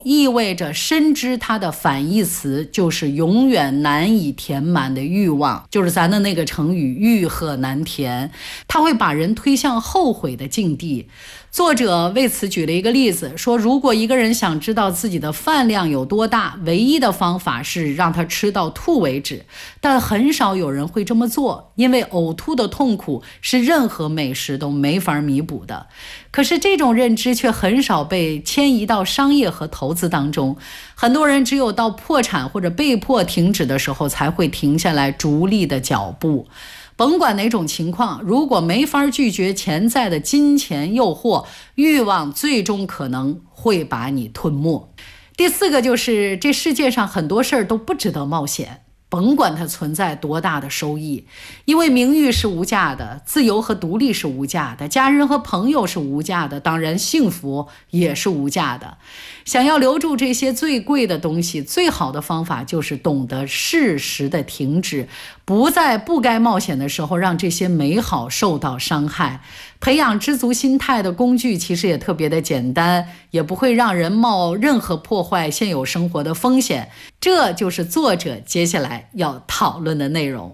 意味着深知它的反义词就是永远难以填满的欲望，就是咱的那个成语欲壑难填，它会把人推向后悔的境地。作者为此举了一个例子，说如果一个人想知道自己的饭量有多大，唯一的方法是让他吃到吐为止，但很少有人会这么做，因为呕吐的痛苦是任何美食都没法弥补的。可是这种认知却很少被迁移到商业和投资当中，很多人只有到破产或者被迫停止的时候才会停下来逐利的脚步。甭管哪种情况，如果没法拒绝潜在的金钱诱惑，欲望最终可能会把你吞没。第四个就是这世界上很多事儿都不值得冒险，甭管它存在多大的收益，因为名誉是无价的，自由和独立是无价的，家人和朋友是无价的，当然幸福也是无价的。想要留住这些最贵的东西，最好的方法就是懂得适时的停止，不在不该冒险的时候让这些美好受到伤害。培养知足心态的工具其实也特别的简单，也不会让人冒任何破坏现有生活的风险。这就是作者接下来要讨论的内容。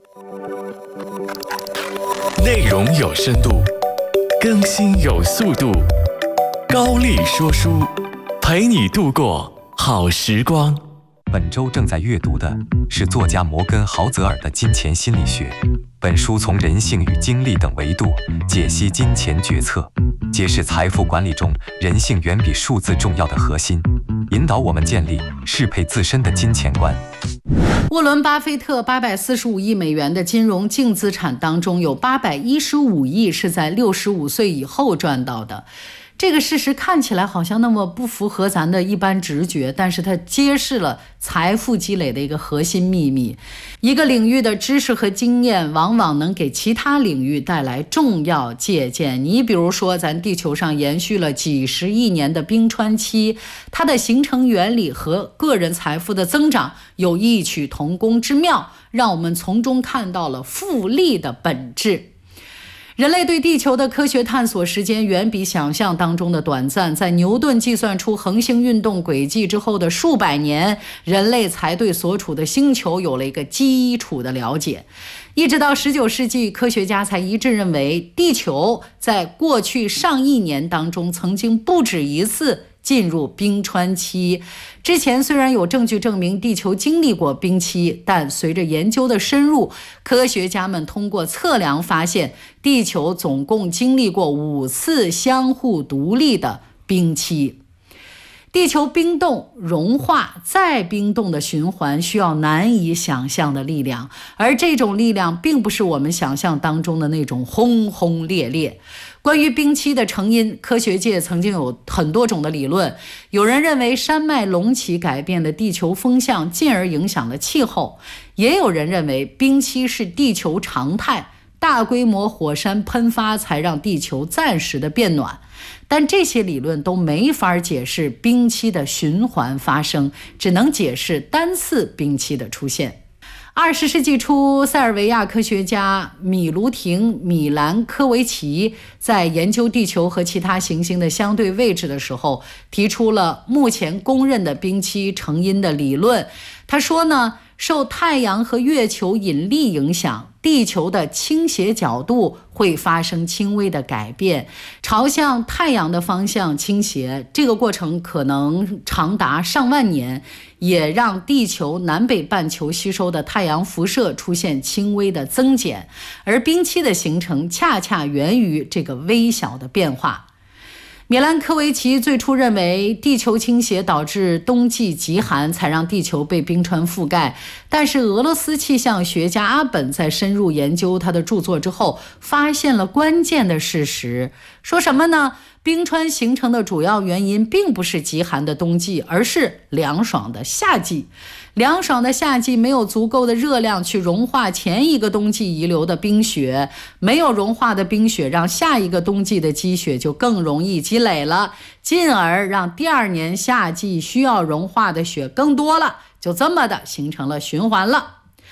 内容有深度，更新有速度，高力说书，陪你度过好时光。 本周正在阅读的是作家摩根·豪泽尔的《金钱心理学》。本书从人性与精力等维度解析金钱决策，揭示财富管理中人性远比数字重要的核心，引导我们建立适配自身的金钱观。 沃伦·巴菲特845亿美元的金融净资产当中，有815亿是在65岁以后赚到的。这个事实看起来好像那么不符合咱的一般直觉，但是它揭示了财富积累的一个核心秘密。一个领域的知识和经验往往能给其他领域带来重要借鉴。你比如说咱地球上延续了几十亿年的冰川期，它的形成原理和个人财富的增长有异曲同工之妙，让我们从中看到了复利的本质。人类对地球的科学探索时间远比想象当中的短暂，在牛顿计算出恒星运动轨迹之后的数百年，人类才对所处的星球有了一个基础的了解。一直到19世纪，科学家才一致认为，地球在过去上亿年当中曾经不止一次进入冰川期。之前虽然有证据证明地球经历过冰期，但随着研究的深入，科学家们通过测量发现，地球总共经历过5次相互独立的冰期。地球冰冻、融化、再冰冻的循环需要难以想象的力量，而这种力量并不是我们想象当中的那种轰轰烈烈。关于冰期的成因，科学界曾经有很多种的理论。有人认为山脉隆起改变了地球风向，进而影响了气候；也有人认为冰期是地球常态，大规模火山喷发才让地球暂时的变暖。但这些理论都没法解释冰期的循环发生，只能解释单次冰期的出现。20世纪初，塞尔维亚科学家米卢廷·米兰科维奇在研究地球和其他行星的相对位置的时候，提出了目前公认的冰期成因的理论。他说呢，受太阳和月球引力影响，地球的倾斜角度会发生轻微的改变，朝向太阳的方向倾斜，这个过程可能长达上万年，也让地球南北半球吸收的太阳辐射出现轻微的增减，而冰期的形成恰恰源于这个微小的变化。米兰科维奇最初认为地球倾斜导致冬季极寒，才让地球被冰川覆盖。但是俄罗斯气象学家阿本在深入研究他的著作之后，发现了关键的事实。说什么呢？冰川形成的主要原因并不是极寒的冬季，而是凉爽的夏季。凉爽的夏季没有足够的热量去融化前一个冬季遗留的冰雪，没有融化的冰雪让下一个冬季的积雪就更容易积累了，进而让第二年夏季需要融化的雪更多了，就这么的形成了循环了。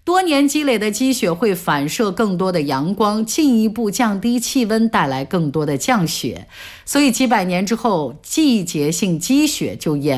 多年积累的积雪会反射更多的阳光，进一步降低气温，带来更多的降雪。所以几百年之后，季节性积雪就